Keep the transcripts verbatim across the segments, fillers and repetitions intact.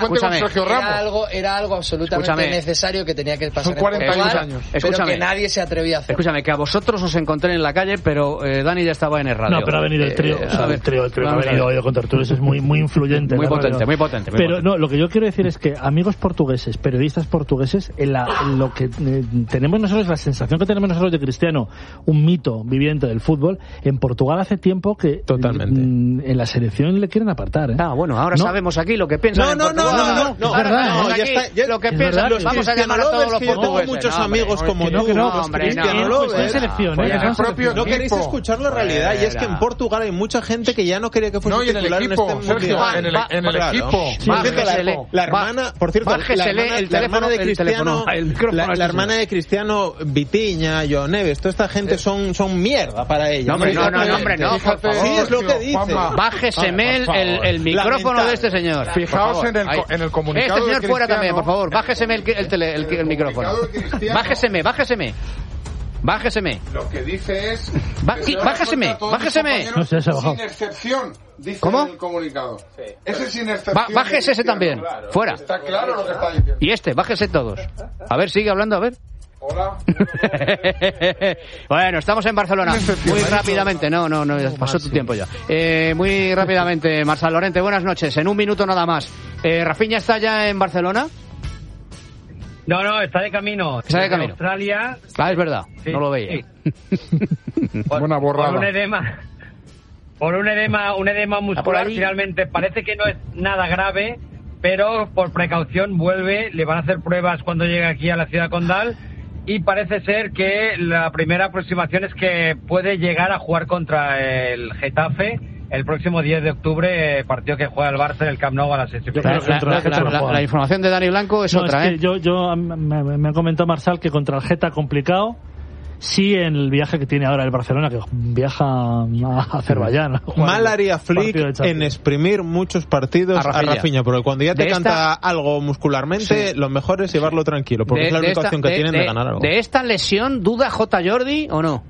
Escúchame, con Sergio Ramos. Era algo, era algo absolutamente Escúchame. necesario que tenía que pasar. Son cuarenta y un Portugal, años. Pero Escúchame. que nadie se atrevía a hacer. Escúchame, que a vosotros os encontré en la calle, pero eh, Dani ya estaba en el radio. No, pero ha venido el trío. Eh, o sea, a ver, el trío, el trío que ha vamos a venido ver. hoy con tertulios es muy, muy influyente. Muy en la potente, radio. muy potente, muy Pero potente. no, lo que yo quiero decir es que amigos portugueses, periodistas portugueses, en la, en lo que eh, tenemos nosotros, la sensación que tenemos nosotros de Cristiano, un mito viviente del fútbol, en Portugal hace tiempo que Totalmente. mm, en la selección le quieren apartar. ¿eh? Ah, bueno, ahora No. sabemos aquí lo que piensan No, en no, Portugal. no, no, no, Ahora es verdad, sabemos no, ya aquí está, ya- lo que es piensan, verdad, los vamos a llamar a todos los que yo tengo portugueses. muchos No, hombre, amigos no, como que no, tú, que no, los hombre, Cristiano no. Lovers. Está en selección, Pues ¿eh? en Está el en propio selección. No queréis equipo. escuchar la realidad, y es que en Fuera. Portugal hay mucha gente que ya no quería que fuese No, y en el titular equipo, en este Sergio, mundial. en el, en el Claro. equipo. Sí, por cierto, Bájesele, la, la hermana, por cierto, la bájesele hermana, el la teléfono, hermana de el Cristiano, teléfono, el micrófono la, a este la hermana señor. de Cristiano, Vitiña, Joan Neves, toda esta gente son, son mierda para ella. No, hombre, no, no, no, hombre, no, por Fíjate, favor. Sí, es lo que dice. Juanma. Bájeseme el, Vale, el, por el micrófono Lamentable. de este señor. Fijaos Por favor. en el co- Ahí. en el comunicado Este señor de fuera Cristiano. también, por favor. Bájeseme el, el, tele, el, el micrófono. comunicado de Cristiano. Bájeseme, bájeseme. Bájeseme. Lo que dice es... Ba- que sí, se da bájeseme, cuenta a todos mis bájeseme. compañeros No sé, se ha bajado. Sin excepción, dice ¿Cómo? en el comunicado. Ese sin excepción. Ba- bájese de ese Cristiano. también. Claro. Fuera. Está claro lo que está diciendo. Y este, bájese todos. A ver, sigue hablando, a ver. Hola. Bueno, estamos en Barcelona. Muy rápidamente, no, no, no, ya pasó tu tiempo ya. Eh, muy rápidamente, Marçal Lorente, buenas noches. En un minuto nada más. Eh, ¿Rafinha está ya en Barcelona? No, no, está de camino. Está de Desde camino. Australia. Ah, es verdad, Sí, no lo veía. Por, Buena borrada. Por un edema. Por un edema, un edema por muscular, ahí. finalmente parece que no es nada grave, pero por precaución vuelve, le van a hacer pruebas cuando llegue aquí a la ciudad condal y parece ser que la primera aproximación es que puede llegar a jugar contra el Getafe el próximo diez de octubre, partido que juega el Barça en el Camp Nou a las seis y Yo media. creo La, que la- contra el Getafe la- no la- juega. la información de Dani Blanco es No, otra, es que ¿eh? yo, yo me, me ha comentado Marçal que contra el Geta complicado. Sí, en el viaje que tiene ahora el Barcelona, que viaja a Azerbaiyán. a jugar Mal haría partido de Flick en Champions. exprimir muchos partidos A a Rafinha. Rafinha, porque cuando ya te De canta esta- algo muscularmente, Sí. lo mejor es llevarlo tranquilo, porque De- es la de única esta- opción que de- tienen de, de- ganar algo. ¿De esta lesión duda J. Jordi o no?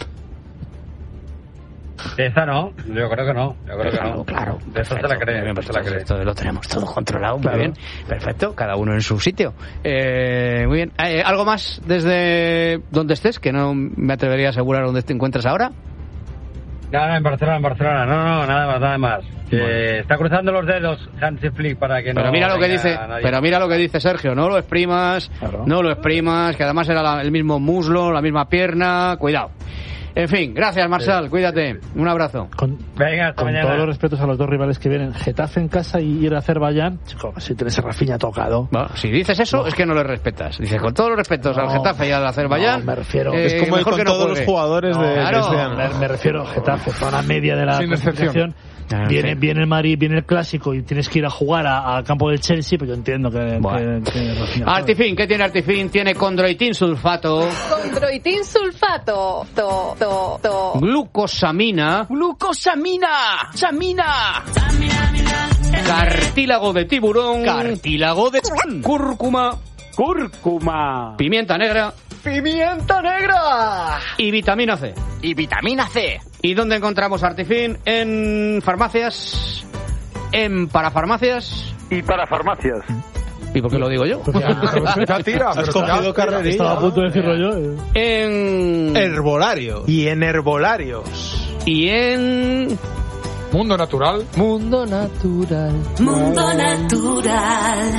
De esta no, yo creo que no, yo creo que Claro, no. claro. De esta se la Perfecto, cree, muy bien, de esta se la pues cree. esto lo tenemos todo controlado, muy Claro. bien. Perfecto, cada uno en su sitio. Eh, muy bien. Eh, ¿Algo más desde donde estés? Que no me atrevería a asegurar dónde te encuentras ahora. No, no, en Barcelona, en Barcelona. No, no, nada más, nada más. Que Bueno. está cruzando los dedos Hansi Flick para que no. Pero mira lo que venga dice, nadie. pero mira lo que dice Sergio, no lo exprimas, Claro. no lo exprimas, que además era la- el mismo muslo, la misma pierna, cuidado. En fin, gracias Marçal, cuídate, un abrazo. Con, Venga, hasta con mañana. todos los respetos a los dos rivales que vienen, Getafe en casa y ir a Azerbaiyán, chico, si tienes a Rafinha tocado. Bueno, si dices eso, es que no le respetas. Dices, con todos los respetos al No, Getafe y al Azerbaiyán. no, me refiero- eh, es como ir mejor con que no todos los juegue. jugadores No, de claro. Cristiano. Me, me refiero a Getafe, zona media de la Sin clasificación. Ah, en Viene, fin. viene el Madrid, viene el Clásico y tienes que ir a jugar a- al campo del Chelsea, pues yo entiendo que... Bueno. que, que Rafinha- Artifin, ¿qué tiene Artifin? Tiene condroitin sulfato, Condroitin sulfato. To, to, to. glucosamina, ¡Glucosamina! ¡Samina! cartílago de tiburón, Cartílago de cúrcuma, cúrcuma. pimienta negra ¡Pimienta negra! y vitamina C. Y vitamina C. ¿Y dónde encontramos Artifin? En farmacias, en parafarmacias. Y para farmacias. ¿Y por qué lo digo yo? Ya tira, Has pero cogido ya- carrerilla. Estaba a punto de decirlo yo. eh. En... Herbolario. Y en herbolarios. Y en... Mundo natural. Mundo natural. Mundo natural.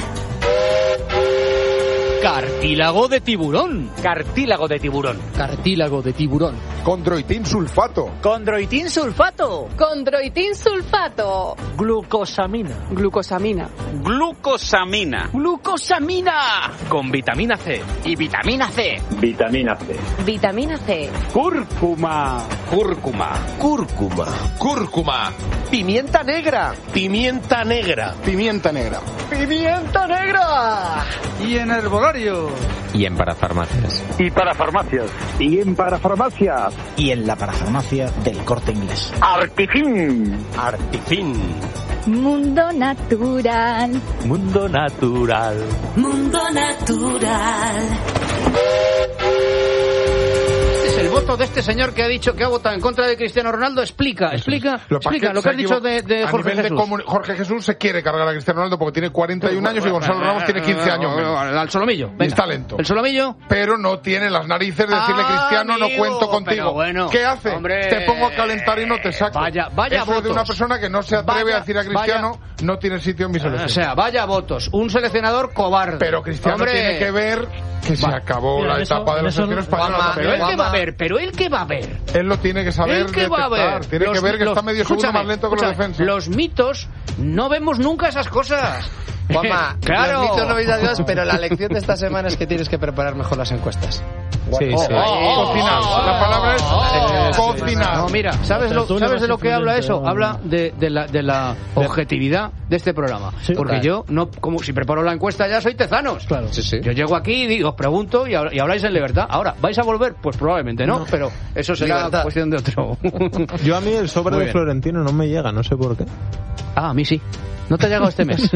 Cartílago de tiburón. Cartílago de tiburón. Cartílago de tiburón. Condroitin sulfato. Condroitin sulfato. Condroitin sulfato. Glucosamina. Glucosamina. Glucosamina. Glucosamina. Con vitamina C. Y vitamina C. Vitamina C. Vitamina C. Cúrcuma. Cúrcuma. Cúrcuma. Cúrcuma. Pimienta negra. Pimienta negra. Pimienta negra. Pimienta negra. Y en herbolario. Y en parafarmacias. Y para farmacias. Y en para farmacias. Y en la parafarmacia del Corte Inglés. Artifin. Artifin. Mundo natural. Mundo natural. Mundo natural. Este es el voto voto de este señor que ha dicho que ha votado en contra de Cristiano Ronaldo? Explica, explica, Lo explica lo que has dicho de, de Jorge Jesús. De Jorge Jesús se quiere cargar a Cristiano Ronaldo porque tiene cuarenta y un años y Gonzalo Ramos tiene quince años menos. Al solomillo. Y está lento. El solomillo. Pero no tiene las narices de decirle, Ah, Cristiano, no amigo, cuento contigo. bueno, ¿Qué hace? hombre, te pongo a calentar y no te saco. Vaya, vaya Eso votos. de una persona que no se atreve Vaya, a decir a Cristiano, vaya. no tiene sitio en mi selección. O sea, vaya votos. Un seleccionador cobarde. Pero Cristiano Hombre, tiene que ver que se Va. acabó Mira, la eso- etapa de la eso- selección española. Juanma, Pero él Juanma. que va a ver, pero él que va a ver. Él lo tiene que saber Él que va a detectar. ver. Tiene Los- que ver que los- está medio segundo escúchame, más lento que los escúchame, defensas. Los mitos no vemos nunca esas cosas. Juanma, claro. los mitos no veis a Dios, pero la lección de esta semana es que tienes que preparar mejor las encuestas. Sí, sí. Cocinar. La palabra es oh, cocinar. No, mira, ¿sabes, lo, Tú no ¿sabes vas de lo que habla influyente, eso? no. Habla de, de, la, de la objetividad de este programa. Sí. Porque Total. yo, no como si preparo la encuesta ya, soy tezanos. Claro. Sí, sí. Yo llego aquí y digo, os pregunto y, hab- y habláis en libertad. Ahora, ¿vais a volver? Pues probablemente no, pero eso será Libertad. cuestión de otro. Yo a mí el sobre Muy de bien. Florentino no me llega, no sé por qué. Ah, a mí sí. No te ha llegado este mes.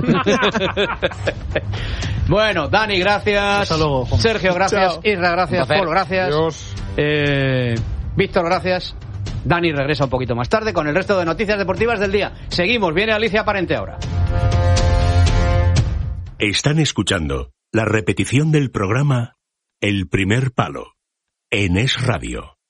Bueno, Dani, gracias. Hasta luego, Juan. Sergio, gracias. Chao. Isra, gracias. Un placer. Paul, gracias. Dios. Eh, Víctor, gracias. Dani regresa un poquito más tarde con el resto de noticias deportivas del día. Seguimos, viene Alicia Parente ahora. Están escuchando la repetición del programa El Primer Palo en Es Radio.